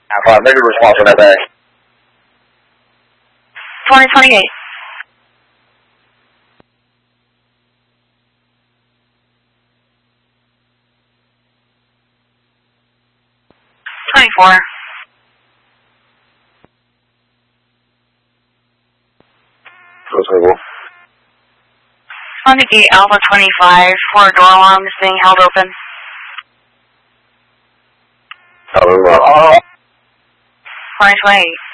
Negative response on that bay. 2028. Four. On the gate Alpha 25 for a door alarm is being held open. 2028.